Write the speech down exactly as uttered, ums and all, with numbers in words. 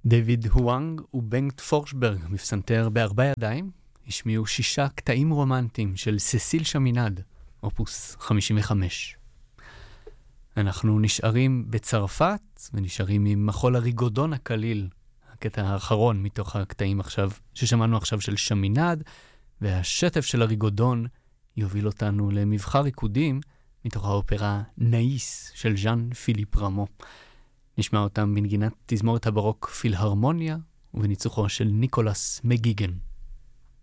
דויד הואנג ובנגט פורשברג מפסנתר בארבע ידיים השמיעו שישה קטעים רומנטיים של ססיל שמינד, אופוס חמישים וחמש. אנחנו נשארים בצרפת ונשארים עם מחול הריגודון הקליל, הקטע האחרון מתוך הקטעים עכשיו ששמענו עכשיו של שמינד, והשטף של הריגודון יוביל אותנו למבחר ריקודים מתוך האופרה נאיס של ז'אן פיליפ רמו. נשמע אותם בנגינת תזמורת הברוק פילהרמוניה ובניצוחו של ניקולס מגיגן.